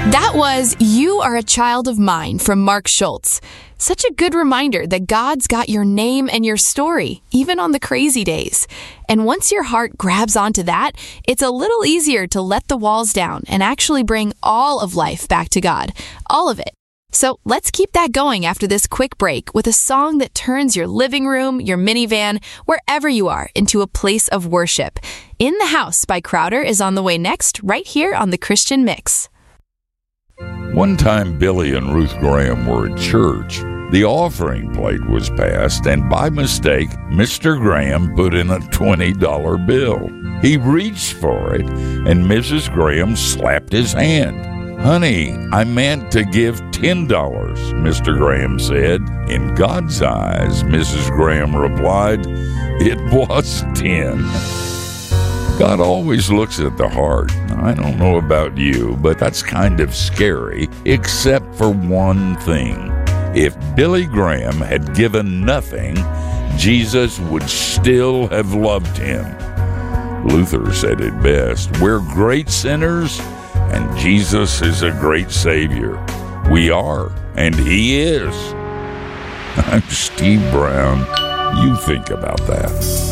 That was You Are a Child of Mine from Mark Schultz. Such a good reminder that God's got your name and your story, even on the crazy days. And once your heart grabs onto that, it's a little easier to let the walls down and actually bring all of life back to God. All of it. So let's keep that going after this quick break with a song that turns your living room, your minivan, wherever you are, into a place of worship. In the House by Crowder is on the way next, right here on The Christian Mix. One time, Billy and Ruth Graham were at church. The offering plate was passed, and by mistake, Mr. Graham put in a $20 bill. He reached for it, and Mrs. Graham slapped his hand. "Honey, I meant to give $10, Mr. Graham said. In God's eyes, Mrs. Graham replied, it was 10. God always looks at the heart. I don't know about you, but that's kind of scary, except for one thing. If Billy Graham had given nothing, Jesus would still have loved him. Luther said it best, we're great sinners, and Jesus is a great Savior. We are, and He is. I'm Steve Brown. You think about that.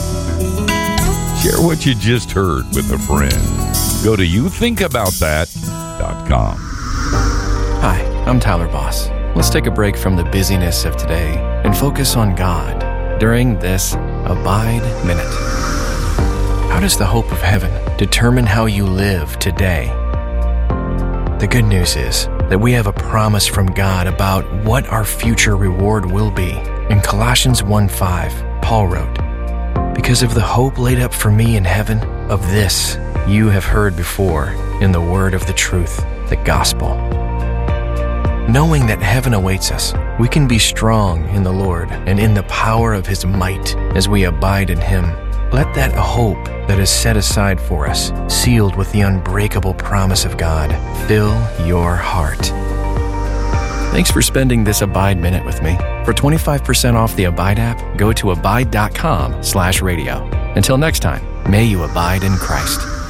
Share what you just heard with a friend. Go to youthinkaboutthat.com. Hi, I'm Tyler Boss. Let's take a break from the busyness of today and focus on God during this Abide Minute. How does the hope of heaven determine how you live today? The good news is that we have a promise from God about what our future reward will be. In Colossians 1:5, Paul wrote, "Because of the hope laid up for me in heaven, of this you have heard before in the word of the truth, the gospel." Knowing that heaven awaits us, we can be strong in the Lord and in the power of His might as we abide in Him. Let that hope that is set aside for us, sealed with the unbreakable promise of God, fill your heart. Thanks for spending this Abide Minute with me. For 25% off the Abide app, go to abide.com/radio. Until next time, may you abide in Christ.